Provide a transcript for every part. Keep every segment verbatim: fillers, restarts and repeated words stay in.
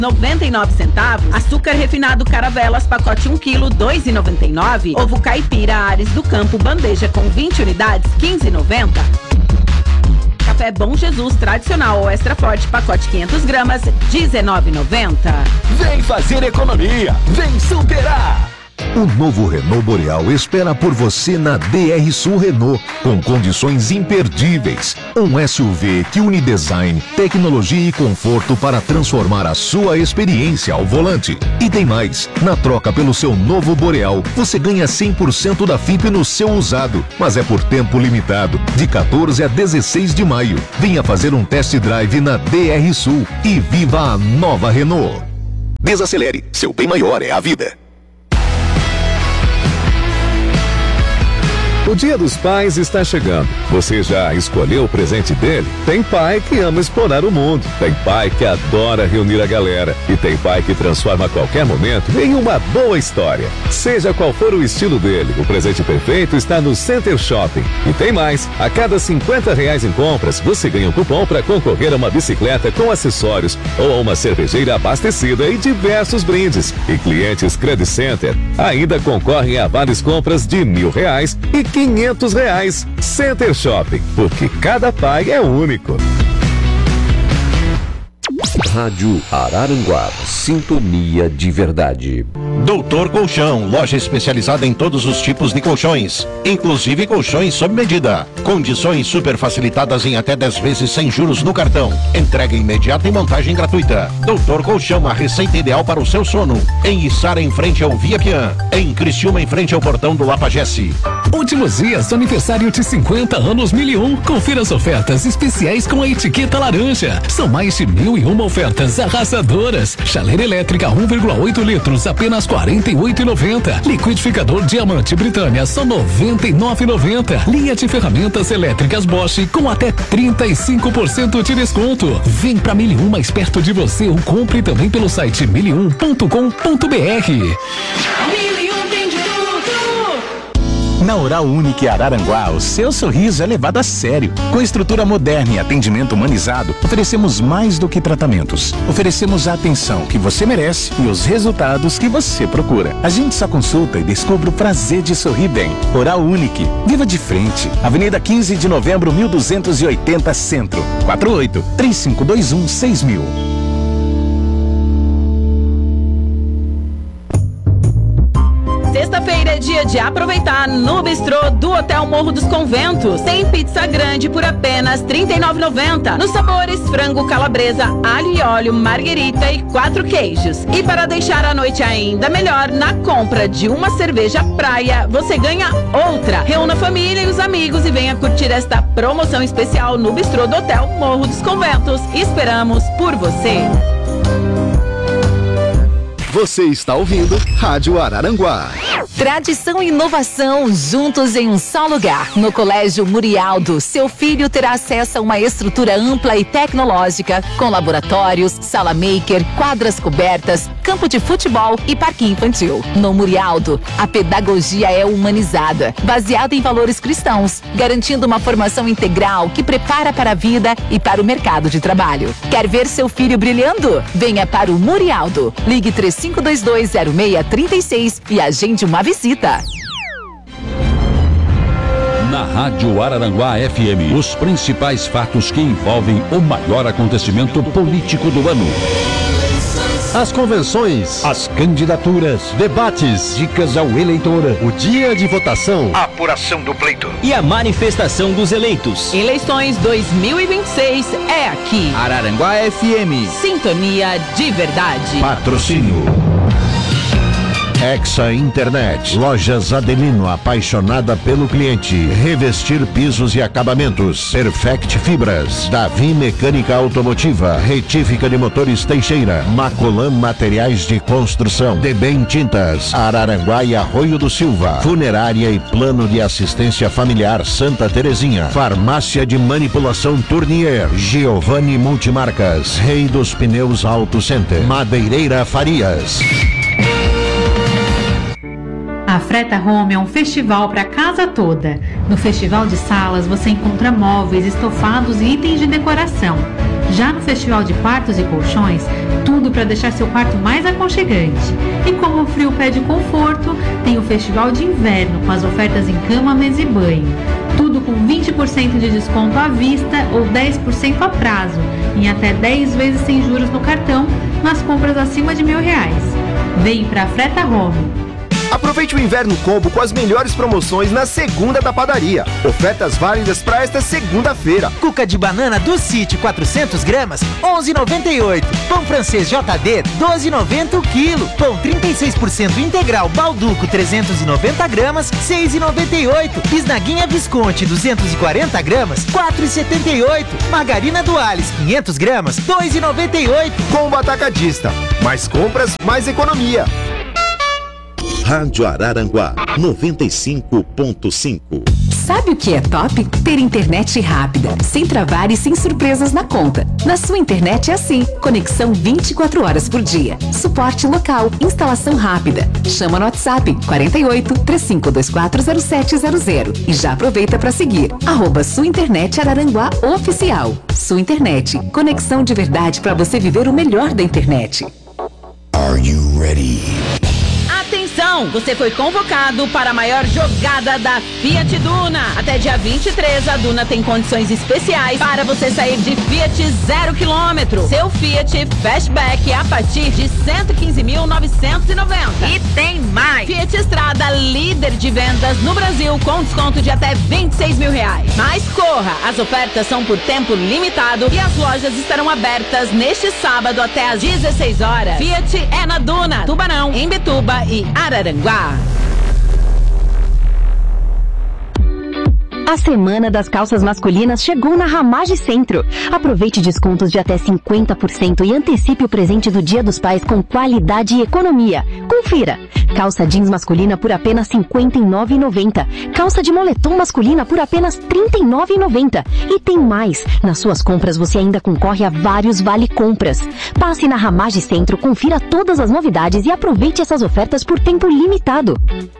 noventa e nove centavos. Açúcar refinado Caravelas, pacote um quilo, dois e noventa e nove. Ovo caipira Ares do Campo, bandeja com vinte unidades, quinze e noventa. Café Bom Jesus tradicional ou extra forte, pacote quinhentas gramas, dezenove e noventa. Vem fazer economia, vem superar! O novo Renault Boreal espera por você na D R Sul Renault, com condições imperdíveis. Um S U V que une design, tecnologia e conforto para transformar a sua experiência ao volante. E tem mais, na troca pelo seu novo Boreal, você ganha cem por cento da F I P no seu usado, mas é por tempo limitado, de quatorze a dezesseis de maio. Venha fazer um test drive na D R Sul e viva a nova Renault. Desacelere, seu bem maior é a vida. O Dia dos Pais está chegando. Você já escolheu o presente dele? Tem pai que ama explorar o mundo. Tem pai que adora reunir a galera. E tem pai que transforma qualquer momento em uma boa história. Seja qual for o estilo dele, o presente perfeito está no Center Shopping. E tem mais. A cada cinquenta reais em compras, você ganha um cupom para concorrer a uma bicicleta com acessórios ou a uma cervejeira abastecida e diversos brindes. E clientes Credit Center ainda concorrem a várias compras de mil reais e quinhentos reais. Center Shopping, porque cada pai é único. Rádio Araranguá, sintonia de verdade. Doutor Colchão, loja especializada em todos os tipos de colchões, inclusive colchões sob medida. Condições super facilitadas em até dez vezes sem juros no cartão. Entrega imediata e montagem gratuita. Doutor Colchão, a receita ideal para o seu sono. Em Içara, em frente ao Via Pian. Em Criciúma, em frente ao portão do Lapagesse. Últimos dias do aniversário de cinquenta anos mil e um. Confira as ofertas especiais com a etiqueta laranja. São mais de mil e uma ofertas arrasadoras. Chaleira elétrica um vírgula oito litros, apenas quarenta e oito reais e noventa centavos. Liquidificador Diamante Britânia, só noventa e nove reais e noventa centavos. Linha de ferramentas elétricas Bosch com até trinta e cinco por cento de desconto. Vem pra Mil e Um mais perto de você ou compre também pelo site mil e um ponto com ponto br. Na Oral Unique Araranguá, o seu sorriso é levado a sério. Com estrutura moderna e atendimento humanizado, oferecemos mais do que tratamentos. Oferecemos a atenção que você merece e os resultados que você procura. Agende sua consulta e descubra o prazer de sorrir bem. Oral Unique, viva de frente. Avenida quinze de novembro, mil duzentos e oitenta, Centro. quatro oito, três cinco dois um, seis mil. Sexta-feira é dia de aproveitar no bistrô do Hotel Morro dos Conventos. Tem pizza grande por apenas trinta e nove reais e noventa centavos. Nos sabores frango calabresa, alho e óleo, marguerita e quatro queijos. E para deixar a noite ainda melhor, na compra de uma cerveja praia, você ganha outra. Reúna a família e os amigos e venha curtir esta promoção especial no bistrô do Hotel Morro dos Conventos. Esperamos por você. Você está ouvindo Rádio Araranguá. Tradição e inovação juntos em um só lugar. No Colégio Murialdo, seu filho terá acesso a uma estrutura ampla e tecnológica, com laboratórios, sala maker, quadras cobertas, campo de futebol e parque infantil. No Murialdo, a pedagogia é humanizada, baseada em valores cristãos, garantindo uma formação integral que prepara para a vida e para o mercado de trabalho. Quer ver seu filho brilhando? Venha para o Murialdo. Ligue três cinco dois dois, zero seis três seis e agende uma visita. Na Rádio Araranguá F M, os principais fatos que envolvem o maior acontecimento político do ano. As convenções, as candidaturas, debates, dicas ao eleitor, o dia de votação, a apuração do pleito e a manifestação dos eleitos. Eleições dois mil e vinte e seis é aqui. Araranguá F M. Sintonia de verdade. Patrocínio Hexa Internet, Lojas Adelino, apaixonada pelo cliente. Revestir pisos e acabamentos. Perfect Fibras, Davi Mecânica Automotiva, Retífica de Motores Teixeira, Macolan Materiais de Construção, Debem Tintas, Araranguá e Arroio do Silva, Funerária e Plano de Assistência Familiar Santa Terezinha, Farmácia de Manipulação Tournier, Giovanni Multimarcas, Rei dos Pneus Auto Center, Madeireira Farias. A Freta Home é um festival para a casa toda. No Festival de Salas você encontra móveis, estofados e itens de decoração. Já no Festival de Quartos e Colchões, tudo para deixar seu quarto mais aconchegante. E como o frio pede conforto, tem o Festival de Inverno com as ofertas em cama, mesa e banho. Tudo com vinte por cento de desconto à vista ou dez por cento a prazo, em até dez vezes sem juros no cartão, nas compras acima de mil reais. Vem pra Freta Home. Aproveite o Inverno Combo com as melhores promoções na segunda da padaria. Ofertas válidas para esta segunda-feira. Cuca de banana do City quatrocentos gramas, onze reais e noventa e oito centavos. Pão francês J D, doze reais e noventa centavos o quilo. Pão trinta e seis por cento integral Balduco trezentos e noventa gramas, seis reais e noventa e oito centavos. Bisnaguinha Visconti duzentos e quarenta gramas, quatro reais e setenta e oito centavos. Margarina Duales quinhentas gramas, dois reais e noventa e oito centavos. Combo Atacadista. Mais compras, mais economia. Rádio Araranguá noventa e cinco ponto cinco. Sabe o que é top? Ter internet rápida, sem travar e sem surpresas na conta. Na sua internet é assim, conexão vinte e quatro horas por dia. Suporte local, instalação rápida. Chama no WhatsApp quarenta e oito, três cinco dois quatro, zero sete zero zero e já aproveita para seguir. Arroba Sua Internet Araranguá Oficial. Sua Internet, conexão de verdade para você viver o melhor da internet. Are you ready? Atenção, você foi convocado para a maior jogada da Fiat Duna. Até dia vinte e três, a Duna tem condições especiais para você sair de Fiat zero quilômetro. Seu Fiat Fastback a partir de cento e quinze mil novecentos e noventa. E tem mais! Fiat Strada, líder de vendas no Brasil, com desconto de até vinte e seis mil reais. Mas corra, as ofertas são por tempo limitado e as lojas estarão abertas neste sábado até às dezesseis horas. Fiat é na Duna, Tubarão, em Bituba e Araranguá. A semana das calças masculinas chegou na Ramage Centro. Aproveite descontos de até cinquenta por cento e antecipe o presente do Dia dos Pais com qualidade e economia. Confira. Calça jeans masculina por apenas cinquenta e nove reais e noventa centavos. Calça de moletom masculina por apenas trinta e nove reais e noventa centavos. E tem mais. Nas suas compras você ainda concorre a vários vale compras. Passe na Ramage Centro, confira todas as novidades e aproveite essas ofertas por tempo limitado.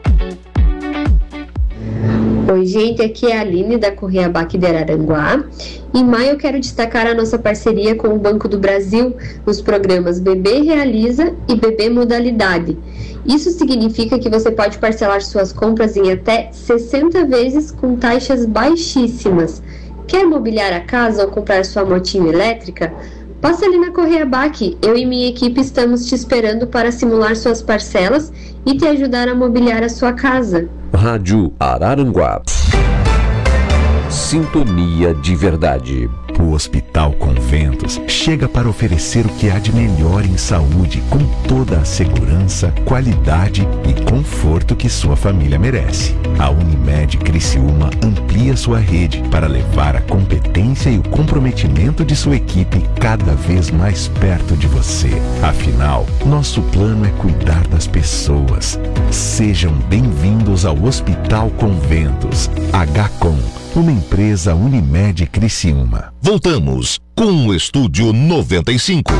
Oi gente, aqui é a Aline da Correia Bac de Araranguá. Em maio eu quero destacar a nossa parceria com o Banco do Brasil nos programas B B Realiza e B B Modalidade. Isso significa que você pode parcelar suas compras em até sessenta vezes com taxas baixíssimas. Quer mobiliar a casa ou comprar sua motinha elétrica? Passa ali na Correia Bac, eu e minha equipe estamos te esperando para simular suas parcelas e te ajudar a mobiliar a sua casa. Rádio Araranguá. Sintonia de verdade. O Hospital Conventos chega para oferecer o que há de melhor em saúde, com toda a segurança, qualidade e conforto que sua família merece. A Unimed Criciúma amplia sua rede para levar a competência e o comprometimento de sua equipe cada vez mais perto de você. Afinal, nosso plano é cuidar das pessoas. Sejam bem-vindos ao Hospital Conventos. H-Com, uma empresa Unimed Criciúma. Voltamos com o Estúdio noventa e cinco.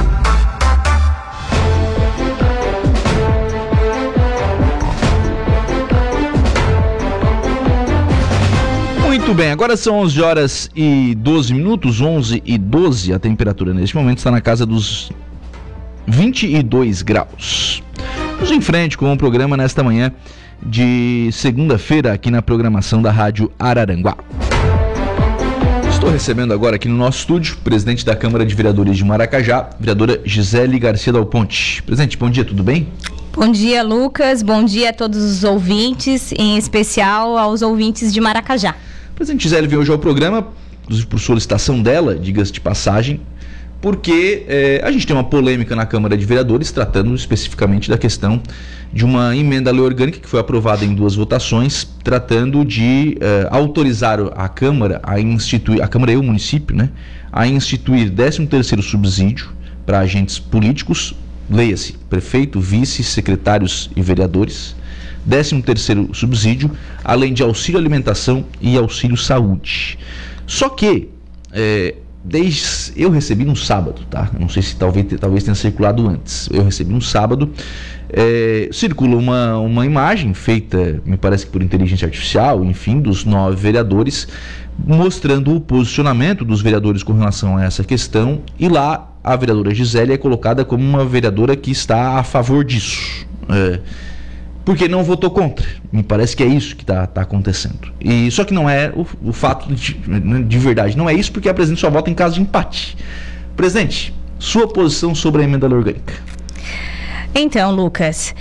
Muito bem, agora são onze horas e doze minutos, onze e doze. A temperatura neste momento está na casa dos vinte e dois graus. Vamos em frente com o programa nesta manhã de segunda-feira aqui na programação da Rádio Araranguá. Estou recebendo agora aqui no nosso estúdio o presidente da Câmara de Vereadores de Maracajá, vereadora Gisele Garcia Dal Ponte. Presidente, bom dia, tudo bem? Bom dia, Lucas. Bom dia a todos os ouvintes, em especial aos ouvintes de Maracajá. A presidente Gisele veio hoje ao programa, inclusive por solicitação dela, diga-se de passagem, porque é, a gente tem uma polêmica na Câmara de Vereadores, tratando especificamente da questão de uma emenda à lei orgânica que foi aprovada em duas votações, tratando de é, autorizar a Câmara a instituir, a Câmara e o município, né, a instituir décimo terceiro subsídio para agentes políticos, leia-se, prefeito, vice, secretários e vereadores, décimo terceiro subsídio, além de auxílio alimentação e auxílio saúde. Só que, é, desde, eu recebi no sábado, tá? Não sei se talvez, talvez tenha circulado antes. Eu recebi no sábado, é, circula uma, uma imagem feita, me parece que por inteligência artificial, enfim, dos nove vereadores, mostrando o posicionamento dos vereadores com relação a essa questão, e lá a vereadora Gisele é colocada como uma vereadora que está a favor disso, é, porque não votou contra. Me parece que é isso que está tá acontecendo. E, só que não é o, o fato de, de verdade, não é isso, porque a presidente só vota em caso de empate. Presidente, sua posição sobre a emenda orgânica. Então, Lucas,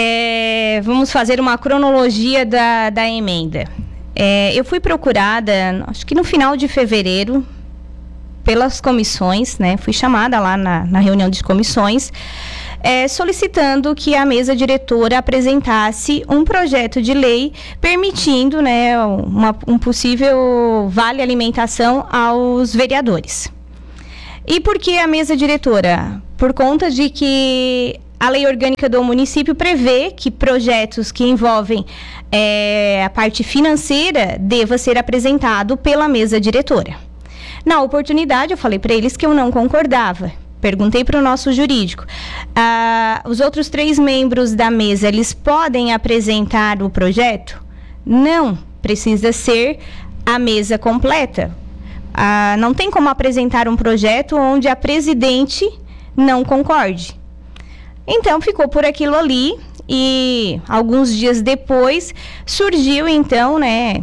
é, vamos fazer uma cronologia da, da emenda. É, eu fui procurada, acho que no final de fevereiro, pelas comissões, né? Fui chamada lá na, na reunião de comissões, é, solicitando que a mesa diretora apresentasse um projeto de lei permitindo, né, uma, um possível vale alimentação aos vereadores. E por que a mesa diretora? Por conta de que a lei orgânica do município prevê que projetos que envolvem é, a parte financeira deva ser apresentado pela mesa diretora. Na oportunidade, eu falei para eles que eu não concordava. Perguntei para o nosso jurídico. Ah, os outros três membros da mesa, eles podem apresentar o projeto? Não, precisa ser a mesa completa. Ah, não tem como apresentar um projeto onde a presidente não concorde. Então, ficou por aquilo ali e alguns dias depois surgiu, então, né,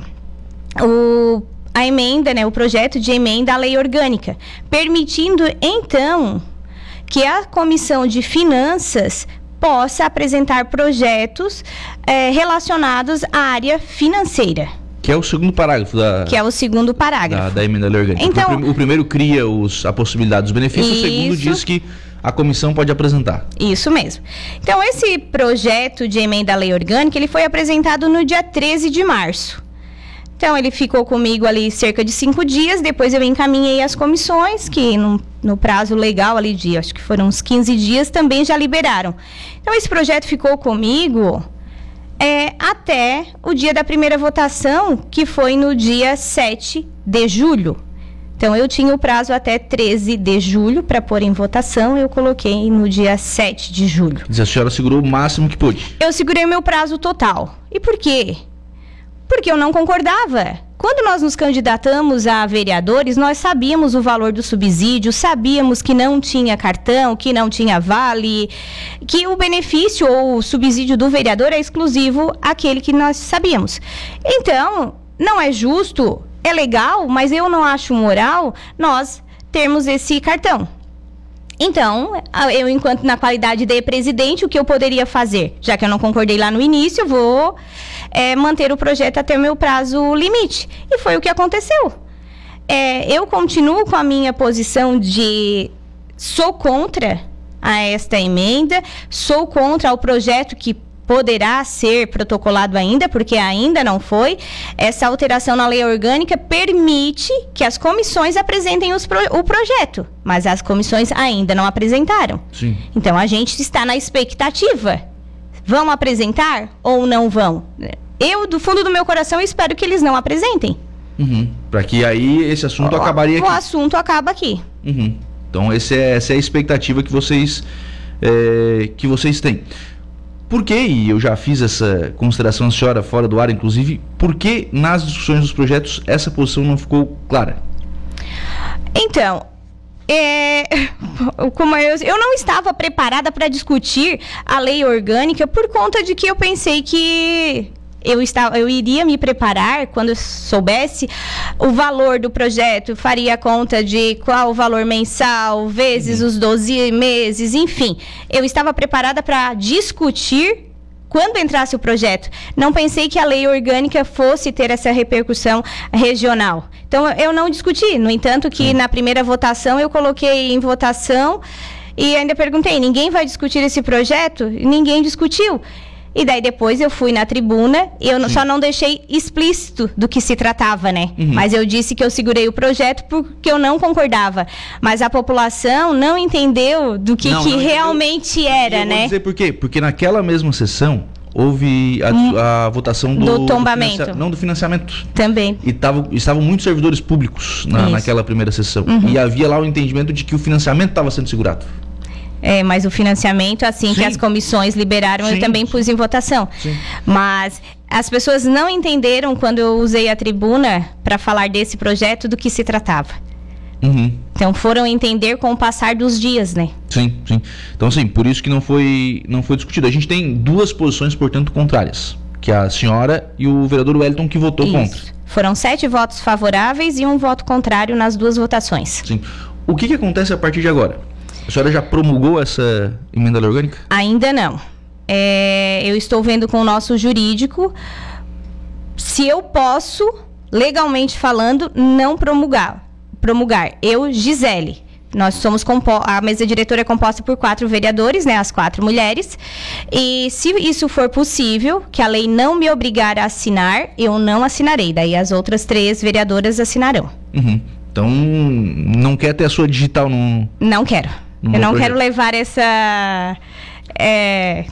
o, a emenda, né, o projeto de emenda à lei orgânica, permitindo, então, que a Comissão de Finanças possa apresentar projetos é, relacionados à área financeira. Que é o segundo parágrafo da... Que é o segundo parágrafo. Da, da emenda à lei orgânica. Então, o, o primeiro cria os, a possibilidade dos benefícios, isso. O segundo diz que a comissão pode apresentar. Isso mesmo. Então, esse projeto de emenda à lei orgânica, ele foi apresentado no dia treze de março. Então, ele ficou comigo ali cerca de cinco dias, depois eu encaminhei as comissões, que no, no prazo legal ali de, acho que foram uns quinze dias, também já liberaram. Então, esse projeto ficou comigo é, até o dia da primeira votação, que foi no dia sete de julho. Então, eu tinha o prazo até treze de julho para pôr em votação, eu coloquei no dia sete de julho. Diz, a senhora segurou o máximo que pôde? Eu segurei o meu prazo total. E por quê? Porque eu não concordava. Quando nós nos candidatamos a vereadores, nós sabíamos o valor do subsídio, sabíamos que não tinha cartão, que não tinha vale, que o benefício ou o subsídio do vereador é exclusivo àquele que nós sabíamos. Então, não é justo... É legal, mas eu não acho moral nós termos esse cartão. Então, eu, enquanto na qualidade de presidente, o que eu poderia fazer? Já que eu não concordei lá no início, eu vou é, manter o projeto até o meu prazo limite. E foi o que aconteceu. É, eu continuo com a minha posição de sou contra a esta emenda, sou contra o projeto que poderá ser protocolado ainda, porque ainda não foi. Essa alteração na lei orgânica permite que as comissões apresentem os pro, o projeto, mas as comissões ainda não apresentaram. Sim. Então, a gente está na expectativa. Vão apresentar ou não vão? Eu, do fundo do meu coração, espero que eles não apresentem. Uhum. Para que aí esse assunto o, acabaria aqui. O assunto acaba aqui. Uhum. Então, esse é, essa é a expectativa que vocês, é, que vocês têm. Por que, e eu já fiz essa consideração, a senhora, fora do ar, inclusive, por que nas discussões dos projetos essa posição não ficou clara? Então, é, como eu, eu não estava preparada para discutir a lei orgânica por conta de que eu pensei que eu, estava, eu iria me preparar quando eu soubesse o valor do projeto, faria conta de qual o valor mensal, vezes uhum. os doze meses, enfim. Eu estava preparada para discutir quando entrasse o projeto. Não pensei que a lei orgânica fosse ter essa repercussão regional. Então, eu não discuti. No entanto, que uhum. na primeira votação eu coloquei em votação e ainda perguntei, ninguém vai discutir esse projeto? Ninguém discutiu. E daí depois eu fui na tribuna, eu não, só não deixei explícito do que se tratava, né? Uhum. Mas eu disse que eu segurei o projeto porque eu não concordava. Mas a população não entendeu do que, não, que não realmente entendeu. Era, eu né? Vou dizer por quê? Porque naquela mesma sessão houve a, hum, a votação do... Do tombamento. Do financia, não, do financiamento. Também. E tavam, estavam muitos servidores públicos na, naquela primeira sessão. Uhum. E havia lá o entendimento de que o financiamento estava sendo segurado. É, mas o financiamento, assim Sim. que as comissões liberaram, Sim. eu também pus em votação. Sim. Mas as pessoas não entenderam quando eu usei a tribuna para falar desse projeto do que se tratava. Uhum. Então foram entender com o passar dos dias, né? Sim, sim. Então, assim, por isso que não foi, não foi discutido. A gente tem duas posições, portanto, contrárias. Que é a senhora e o vereador Wellington, que votou Isso. contra. Foram sete votos favoráveis e um voto contrário nas duas votações. Sim. O que, que acontece a partir de agora? A senhora já promulgou essa emenda lei orgânica? Ainda não. É, eu estou vendo com o nosso jurídico se eu posso, legalmente falando, não promulgar. Promulgar. Eu, Gisele. Nós somos compo- a mesa diretora é composta por quatro vereadores, né, as quatro mulheres. E se isso for possível, que a lei não me obrigar a assinar, eu não assinarei. Daí as outras três vereadoras assinarão. Uhum. Então, não quer ter a sua digital no... Não quero. No eu não projeto. quero levar essa... É,